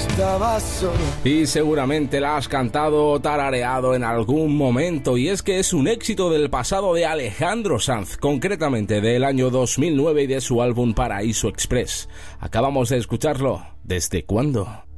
estaba solo. Y seguramente la has cantado o tarareado en algún momento, y es que es un éxito del pasado de Alejandro Sanz, concretamente del año 2009 y de su álbum Paraíso Express. Acabamos de escucharlo. ¿Desde cuándo?